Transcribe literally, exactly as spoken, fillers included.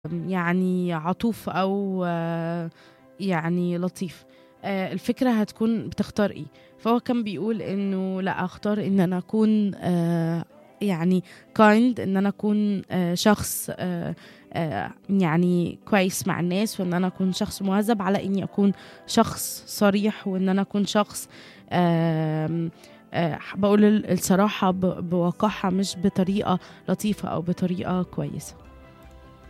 يعني عطوف أو آه، يعني لطيف. آه، الفكرة هتكون بتختار إيه. فهو كان بيقول إنه لا، أختار إن أنا أكون آه، يعني kind، إن أنا أكون آه، شخص آه، آه، يعني كويس مع الناس، وإن أنا أكون شخص مهذب، على إني أكون شخص صريح، وإن أنا أكون شخص آم، آه، بقول الصراحة ب- بوقاحة، مش بطريقة لطيفة أو بطريقة كويسة.